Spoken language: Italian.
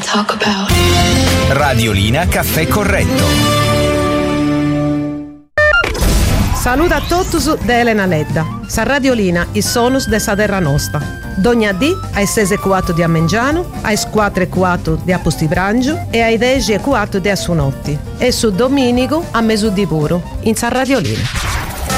talk about. Radiolina Caffè Corretto. Saluto a tutti da Elena Ledda. Sa Radiolina, i sonus de sa terra nostra. Dogna dì ai 6:04 di Ammengiano, ai 4:04 di Apostibrancio e ai 10:04 di Assunotti. E su Domenico a Mesù di Puro, in Sa Radiolina.